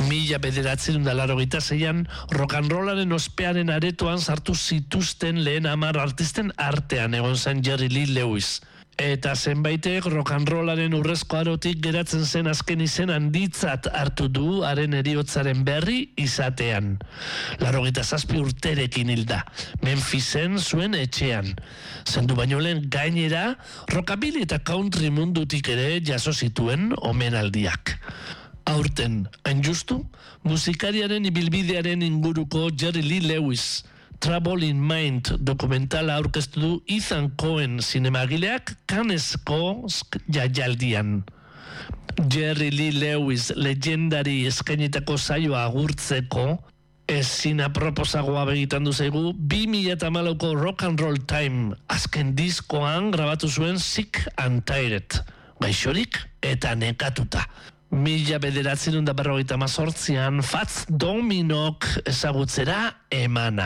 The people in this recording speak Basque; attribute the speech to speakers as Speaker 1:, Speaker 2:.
Speaker 1: 1986an rock'n'rollaren ospearen aretoan sartu zituzten lehen 10 artisten artean egon zen Jerry Lee Lewis. Eta zenbaitek rock'n'rollaren urrezko arotik geratzen zen azken izen handitzat hartu du haren heriotzaren berri izatean. 87 urterekin hilda, Memphisen zuen etxean. Zendu baino lehen gainera, rockabilly eta country mundutik ere jaso zituen omenaldiak. Aurten, hain justu, musikariaren ibilbidearen inguruko Jerry Lee Lewis, Trouble in Mind dokumentala aurkeztu du Ethan Cohen zinemagileak Cannesko jaialdian. Jerry Lee Lewis legendari eskainitako saioa agurtzeko, ezin aproposagoa begitan du zaigu 2014ko Rock and Roll Time azken diskoan grabatu zuen Sick and Tired, gaixorik eta nekatuta. 1948an Fats Dominok ezagutzera emana.